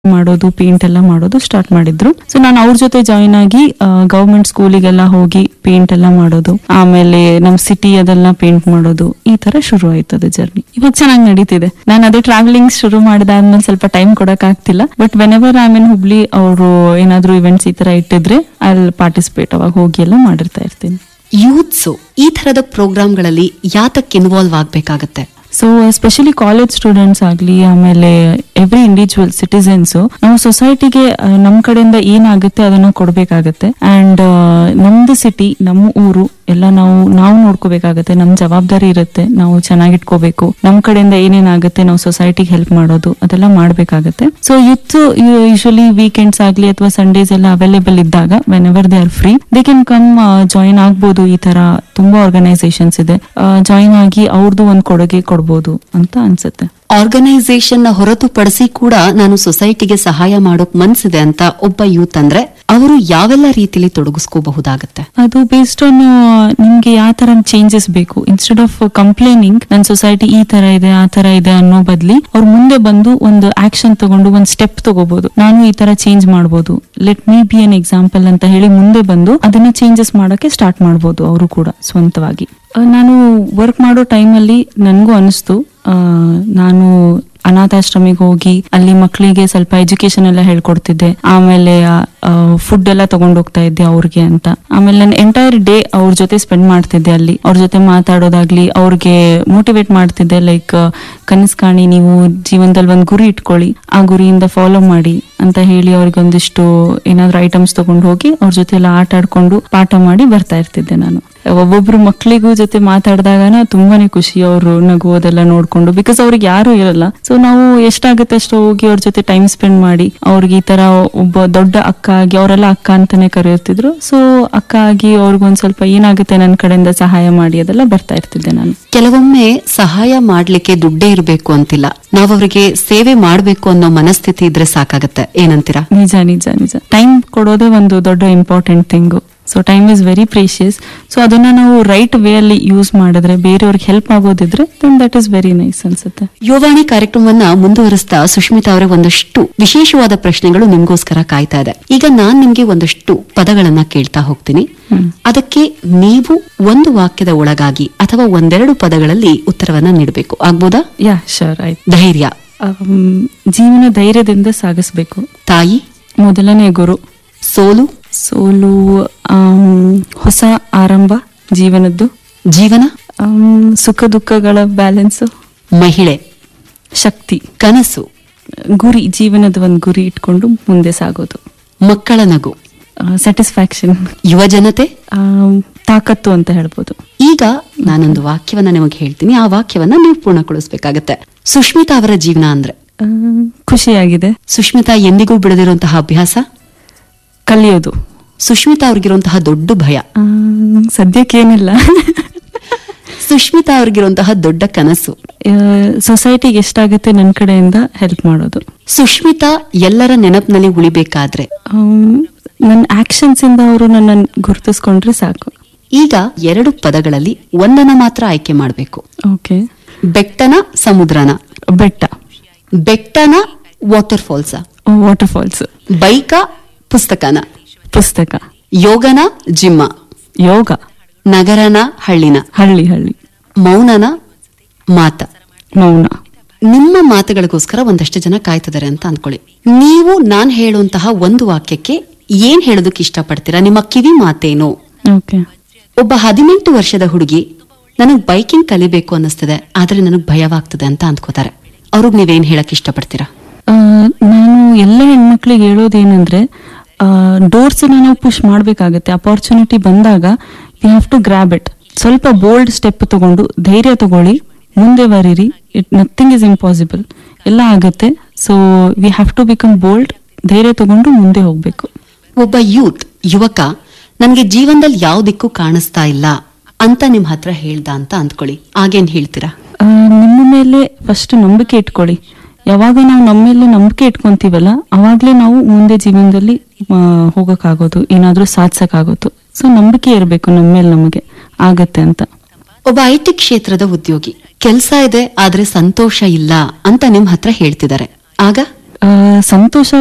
ಮಾಡೋದು, ಪೇಂಟ್ ಎಲ್ಲ ಮಾಡೋದು ಸ್ಟಾರ್ಟ್ ಮಾಡಿದ್ರು. ಸೊ ನಾನು ಅವ್ರ ಜೊತೆ ಜಾಯಿನ್ ಆಗಿ ಗವರ್ಮೆಂಟ್ ಸ್ಕೂಲಿಗೆಲ್ಲ ಹೋಗಿ ಪೇಂಟ್ ಎಲ್ಲ ಮಾಡೋದು, ಆಮೇಲೆ ನಮ್ ಸಿಟಿ ಅದೆಲ್ಲ ಪೇಂಟ್ ಮಾಡೋದು, ಈ ತರ ಶುರು ಆಯ್ತದ ಜರ್ನಿ. ಇವಾಗ ಚೆನ್ನಾಗಿ ನಡೀತಿದೆ. ನಾನು ಅದೇ ಟ್ರಾವೆಲಿಂಗ್ ಶುರು ಮಾಡಿದಾದ್ಮೇಲೆ ಸ್ವಲ್ಪ ಟೈಮ್ ಕೊಡಕ್ ಆಗ್ತಿಲ್ಲ. But when ever I mean Hubli ಅವರು ಏನಾದ್ರು ಇವೆಂಟ್ಸ್ ಈ ತರ ಇಟ್ಟಿದ್ರೆ ಅಲ್ಲಿ ಪಾರ್ಟಿಸಿಪೇಟ್ ಅವಾಗ ಹೋಗಿ ಎಲ್ಲ ಮಾಡಿರ್ತಾ ಇರ್ತೀನಿ. ಯೂತ್ಸು ಈ ತರದ ಪ್ರೋಗ್ರಾಮ್ಗಳಲ್ಲಿ ಯಾತಕ್ಕೆ involve ಆಗ್ಬೇಕಾಗತ್ತೆ? So especially college students ಆಗ್ಲಿ, ಆಮೇಲೆ ಎವ್ರಿ ಇಂಡಿವಿಜುವಲ್ ಸಿಟಿಸನ್ಸ್, ನಾವು ಸೊಸೈಟಿಗೆ ನಮ್ ಕಡೆಯಿಂದ ಏನಾಗುತ್ತೆ ಅದನ್ನ ಕೊಡ್ಬೇಕಾಗತ್ತೆ. ಅಂಡ್ ನಮ್ದು ಸಿಟಿ, ನಮ್ಮ ಊರು ಎಲ್ಲ ನಾವು ನೋಡ್ಕೋಬೇಕಾಗತ್ತೆ. ನಮ್ ಜವಾಬ್ದಾರಿ ಇರುತ್ತೆ, ನಾವು ಚೆನ್ನಾಗಿಟ್ಕೋಬೇಕು. ನಮ್ ಕಡೆಯಿಂದ ಏನೇನಾಗುತ್ತೆ ನಾವು ಸೊಸೈಟಿಗೆ ಹೆಲ್ಪ್ ಮಾಡೋದು ಅದೆಲ್ಲ ಮಾಡ್ಬೇಕಾಗತ್ತೆ. ಸೊ ಯೂತ್ ಯೂಶಲಿ ವೀಕೆಂಡ್ಸ್ ಆಗ್ಲಿ ಅಥವಾ ಸಂಡೇಸ್ ಎಲ್ಲ ಅವೈಲೇಬಲ್ ಇದ್ದಾಗ, when ever they are free, they can come join ಆಗ್ಬೋದು. ಈ ತರ ತುಂಬಾ ಆರ್ಗನೈಸೇಷನ್ಸ್ ಇದೆ, ಜಾಯಿನ್ ಆಗಿ ಅವ್ರದ್ದು ಒಂದು ಕೊಡುಗೆ ಕೊಡ್ಬೋದು ಅಂತ ಅನ್ಸುತ್ತೆ. ಆರ್ಗನೈಸೇಷನ್ ಹೊರತುಪಡಿಸಿ ಕೂಡ ನಾನು ಸೊಸೈಟಿಗೆ ಸಹಾಯ ಮಾಡೋಕ್ ಮನ್ಸಿದೆ ಅಂತ ಒಬ್ಬ ಯೂತ್ ಅಂದ್ರೆ ಅವರು ಯಾವೆಲ್ಲ ರೀತಿಯಲ್ಲಿ ತೊಡಗಿಸ್ಕೋಬಹುದಾಗತ್ತೆ? ಅದು ಬೇಸ್ಡ್ ಆನ್ ನಿಮ್ಗೆ ಯಾವ ತರ ಚೇಂಜಸ್ ಬೇಕು. ಇನ್ಸ್ಟೆಡ್ ಆಫ್ ಕಂಪ್ಲೇನಿಂಗ್ ನನ್ನ ಸೊಸೈಟಿ ಈ ತರ ಇದೆ ಆ ತರ ಇದೆ ಅನ್ನೋ ಬದ್ಲಿ ಅವ್ರು ಮುಂದೆ ಬಂದು ಒಂದು ಆಕ್ಷನ್ ತಗೊಂಡು ಒಂದು ಸ್ಟೆಪ್ ತಗೋಬಹುದು. ನಾನು ಈ ತರ ಚೇಂಜ್ ಮಾಡಬಹುದು, let me be an example ಅಂತ ಹೇಳಿ ಮುಂದೆ ಬಂದು ಅದನ್ನ ಚೇಂಜಸ್ ಮಾಡಕ್ಕೆ ಸ್ಟಾರ್ಟ್ ಮಾಡಬಹುದು ಅವರು ಕೂಡ ಸ್ವಂತವಾಗಿ. ನಾನು ವರ್ಕ್ ಮಾಡೋ ಟೈಮಲ್ಲಿ ನನಗೂ ಅನಿಸ್ತು, ನಾನು ಅನಾಥಾಶ್ರಮಿಗೆ ಹೋಗಿ ಅಲ್ಲಿ ಮಕ್ಕಳಿಗೆ ಸ್ವಲ್ಪ ಎಜುಕೇಶನ್ ಎಲ್ಲ ಹೇಳ್ಕೊಡ್ತಿದ್ದೆ, ಆಮೇಲೆ ಫುಡ್ ಎಲ್ಲ ತಗೊಂಡ್ ಹೋಗ್ತಾ ಇದ್ದೆ ಅವ್ರಿಗೆ ಅಂತ. ಆಮೇಲೆ ನಾನು ಎಂಟೈರ್ ಡೇ ಅವ್ರ ಜೊತೆ ಸ್ಪೆಂಡ್ ಮಾಡ್ತಿದ್ದೆ. ಅಲ್ಲಿ ಅವ್ರ ಜೊತೆ ಮಾತಾಡೋದಾಗ್ಲಿ, ಅವ್ರಿಗೆ ಮೋಟಿವೇಟ್ ಮಾಡ್ತಿದ್ದೆ. ಲೈಕ್ ಕನಸು ಕಾಣಿ, ನೀವು ಜೀವನದಲ್ಲಿ ಒಂದು ಗುರಿ ಇಟ್ಕೊಳ್ಳಿ, ಆ ಗುರಿಯಿಂದ ಫಾಲೋ ಮಾಡಿ ಅಂತ ಹೇಳಿ ಅವ್ರಿಗೆ ಒಂದಿಷ್ಟು ಏನಾದ್ರು ಐಟಮ್ಸ್ ತಗೊಂಡು ಹೋಗಿ ಅವ್ರ ಜೊತೆ ಎಲ್ಲ ಆಟ ಆಡ್ಕೊಂಡು ಪಾಠ ಮಾಡಿ ಬರ್ತಾ ಇರ್ತಿದ್ದೆ. ನಾನು ಒಬ್ಬೊಬ್ರು ಮಕ್ಳಿಗೂ ಜೊತೆ ಮಾತಾಡಿದಾಗ ತುಂಬಾನೇ ಖುಷಿ, ಅವರು ನಗುವುದೆಲ್ಲ ನೋಡ್ಕೊಂಡು. ಬಿಕಾಸ್ ಅವ್ರಿಗೆ ಯಾರು ಇರಲ್ಲ. ಸೊ ನಾವು ಎಷ್ಟಾಗುತ್ತೆ ಅಷ್ಟು ಹೋಗಿ ಅವ್ರ ಜೊತೆ ಟೈಮ್ ಸ್ಪೆಂಡ್ ಮಾಡಿ, ಅವ್ರಿಗೆ ಈ ತರ ಒಬ್ಬ ದೊಡ್ಡ ಅಕ್ಕ ಆಗಿ, ಅವರೆಲ್ಲ ಅಕ್ಕ ಅಂತಾನೆ ಕರೆಯುತ್ತಿದ್ರು, ಸೊ ಅಕ್ಕ ಆಗಿ ಅವ್ರಿಗೊಂದ್ ಸ್ವಲ್ಪ ಏನಾಗುತ್ತೆ ನನ್ನ ಕಡೆಯಿಂದ ಸಹಾಯ ಮಾಡಿ ಅದೆಲ್ಲ ಬರ್ತಾ ಇರ್ತಿದ್ದೆ ನಾನು. ಕೆಲವೊಮ್ಮೆ ಸಹಾಯ ಮಾಡ್ಲಿಕ್ಕೆ ದುಡ್ಡೇ ಇರಬೇಕು ಅಂತಿಲ್ಲ, ನಾವವರಿಗೆ ಸೇವೆ ಮಾಡ್ಬೇಕು ಅನ್ನೋ ಮನಸ್ಥಿತಿ ಇದ್ರೆ ಸಾಕಾಗತ್ತೆ. ಏನಂತೀರಾ? ನಿಜ ನಿಜ ನಿಜ. ಟೈಮ್ ಕೊಡೋದೇ ಒಂದು ದೊಡ್ಡ important thing. So time is very precious. So ಅದನ್ನ ನಾವು ರೈಟ್ ವೇ ಅಲ್ಲಿ ಯೂಸ್ ಮಾಡಿದ್ರೆ, ಬೇರೆಯವ್ರಿಗೆ help ಆಗೋದಿದ್ರೆ, then that is very nice ಅನ್ಸುತ್ತೆ. ಯುವವಾಣಿ ಕಾರ್ಯಕ್ರಮವನ್ನ ಮುಂದುವರಿಸ್ತಾ ಸುಷ್ಮಿತಾ ಅವರೇ, ಒಂದಷ್ಟು ವಿಶೇಷವಾದ ಪ್ರಶ್ನೆಗಳು ನಿಮ್ಗೋಸ್ಕರ ಕಾಯ್ತಾ ಇದೆ. ಈಗ ನಾನ್ ನಿಮ್ಗೆ ಒಂದಷ್ಟು ಪದಗಳನ್ನ ಕೇಳ್ತಾ ಹೋಗ್ತೀನಿ. ಅದಕ್ಕೆ ನೀವು ಒಂದು ವಾಕ್ಯದ ಒಳಗಾಗಿ ಅಥವಾ ಒಂದೆರಡು ಪದಗಳಲ್ಲಿ ಉತ್ತರವನ್ನ ನೀಡಬೇಕು. ಆಗ್ಬೋದಾ? ಯಾ, ಶೋರ್. ಆಯ್ತು. ಧೈರ್ಯ. ಜೀವನ ಧೈರ್ಯದಿಂದ ಸಾಗಿಸ್ಬೇಕು. ತಾಯಿ. ಮೊದಲನೇ ಗುರು. ಸೋಲು. ಸೋಲು ಹೊಸ ಆರಂಭ ಜೀವನದ್ದು. ಜೀವನ. ಸುಖ ದುಃಖಗಳ ಬ್ಯಾಲೆನ್ಸ್. ಮಹಿಳೆ. ಶಕ್ತಿ. ಕನಸು. ಗುರಿ, ಜೀವನದ ಒಂದು ಗುರಿ ಇಟ್ಕೊಂಡು ಮುಂದೆ ಸಾಗೋದು. ಮಕ್ಕಳ ನಗು. ಸ್ಯಾಟಿಸ್ಫ್ಯಾಕ್ಷನ್. ಯುವ ಜನತೆ. ತಾಕತ್ತು ಅಂತ ಹೇಳ್ಬೋದು. ಈಗ ನಾನೊಂದು ವಾಕ್ಯವನ್ನ ನಿಮಗೆ ಹೇಳ್ತೀನಿ, ಆ ವಾಕ್ಯವನ್ನ ನೀವು ಪೂರ್ಣಗೊಳಿಸಬೇಕಾಗತ್ತೆ. ಸುಷ್ಮಿತಾ ಅವರ ಜೀವನ ಅಂದ್ರೆ ಖುಷಿಯಾಗಿದೆ. ಸುಷ್ಮಿತಾ ಎಂದಿಗೂ ಬಿಡದಿರುವಂತಹ ಅಭ್ಯಾಸ? ಕಲಿಯೋದು. ಸುಷ್ಮಿತಾ ಅವ್ರಿಗಿರುವಂತಹ ದೊಡ್ಡ ಭಯ? ಸದ್ಯಕ್ಕೇನಿಲ್ಲ. ಸುಷ್ಮಿತಾ ಅವ್ರಿಗಿರುವಂತಹ ದೊಡ್ಡ ಕನಸು? ಸೊಸೈಟಿಗೆ ಎಷ್ಟಾಗುತ್ತೆ ನನ್ನ ಕಡೆಯಿಂದ ಹೆಲ್ಪ್ ಮಾಡೋದು. ಸುಷ್ಮಿತಾ ಎಲ್ಲರ ನೆನಪಿನಲ್ಲಿ ಉಳಿಬೇಕಾದ್ರೆ? ನನ್ನ ಆಕ್ಷನ್ಸ್ ಇಂದ ಅವರು ನನ್ನ ಗುರುತಿಸ್ಕೊಂಡ್ರೆ ಸಾಕು. ಈಗ ಎರಡು ಪದಗಳಲ್ಲಿ ಒಂದನ್ನ ಮಾತ್ರ ಆಯ್ಕೆ ಮಾಡಬೇಕು. ಓಕೆ. ಬೆಟ್ಟನ ಸಮುದ್ರನ? ಬೆಟ್ಟ. ಬೆಟ್ಟನ ವಾಟರ್ ಫಾಲ್ಸ್? Water falls. ಬೈಕ ಪುಸ್ತಕನ? ಪುಸ್ತಕ. ಯೋಗನ ಜಿಮ್ಮ? ಯೋಗ. ನಗರನ ಹಳ್ಳಿನ? ಹಳ್ಳಿ. ಹಳ್ಳಿ. ಮೌನನ ಮಾತ? ಮೌನ. ನಿಮ್ಮ ಮಾತುಗಳಿಗೋಸ್ಕರ ಒಂದಷ್ಟು ಜನ ಕಾಯ್ತಿದ್ದಾರೆ ಅಂತ ಅಂದ್ಕೊಳ್ಳಿ. ನೀವು ನಾನ್ ಹೇಳುವಂತಹ ಒಂದು ವಾಕ್ಯಕ್ಕೆ ಏನ್ ಹೇಳೋದಕ್ಕೆ ಇಷ್ಟಪಡ್ತೀರಾ? ನಿಮ್ಮ ಕಿವಿ ಮಾತೇನು? ಓಕೆ. ಒಬ್ಬ 18 ವರ್ಷದ ಹುಡುಗಿ ನನಗ್ ಬೈಕಿಂಗ್ ಕಲಿಬೇಕು ಅನ್ನಿಸ್ತಿದೆ, ಆದ್ರೆ ನನಗ್ ಭಯವಾಗ್ತದೆ ಅಂತ ಅಂದ್ಕೋತಾರೆ. ಅವ್ರಿಗೆ ನೀವೇನ್ ಹೇಳಕ್ ಇಷ್ಟಪಡ್ತೀರಾ? ನಾನು ಎಲ್ಲ ಹೆಣ್ಮಕ್ಳಿಗೆ ಹೇಳೋದೇನಂದ್ರೆ, ಡೋರ್ಸ್ ನಾವು ಪುಷ್ ಮಾಡ್ಬೇಕಾಗತ್ತೆ. ಅಪಾರ್ಚುನಿಟಿ ಬಂದಾಗ we have to grab it. ಸ್ವಲ್ಪ ಬೋಲ್ಡ್ ಸ್ಟೆಪ್ ತಗೊಂಡು ಧೈರ್ಯ ತಗೊಳ್ಳಿ, ಮುಂದೆ ಬರೀರಿ. ನಥಿಂಗ್ ಇಸ್ ಇಂಪಾಸಿಬಲ್, ಎಲ್ಲ ಆಗತ್ತೆ. So we have to become bold. ಧೈರ್ಯ ತಗೊಂಡು ಮುಂದೆ ಹೋಗ್ಬೇಕು. ಒಬ್ಬ ಯುವಕ ನನ್ಗೆ ಜೀವನದಲ್ಲಿ ಯಾವ ದಿಕ್ಕು ಕಾಣಿಸ್ತಾ ಇಲ್ಲ ಅಂತ ನಿಮ್ ಹತ್ರ ಹೇಳ್ದ ಅಂತ ಅಂದ್ಕೊಳ್ಳಿ, ಆಗೇನ್ ಹೇಳ್ತೀರಾ? ನಿಮ್ಮ ಮೇಲೆ ಫಸ್ಟ್ ನಂಬಿಕೆ ಇಟ್ಕೊಳ್ಳಿ. ಯಾವಾಗ ನಾವು ನಮ್ಮ ಮೇಲೆ ನಂಬಿಕೆ ಇಟ್ಕೊಂತೀವಲ್ಲ, ಅವಾಗ್ಲೇ ನಾವು ಮುಂದೆ ಜೀವನದಲ್ಲಿ ಹೋಗಕ್ಕಾಗೋದು, ಏನಾದ್ರೂ ಸಾಧಿಸಕ್ಕಾಗೋದು. ಸೊ ನಂಬಿಕೆ ಇರಬೇಕು ನಮ್ಮ ಮೇಲೆ, ನಮಗೆ ಆಗತ್ತೆ ಅಂತ. ಒಬ್ಬ IT ಕ್ಷೇತ್ರದ ಉದ್ಯೋಗಿ, ಕೆಲಸ ಇದೆ ಆದ್ರೆ ಸಂತೋಷ ಇಲ್ಲ ಅಂತ ನಿಮ್ ಹತ್ರ ಹೇಳ್ತಿದ್ದಾರೆ, ಆಗ ಸಂತೋಷ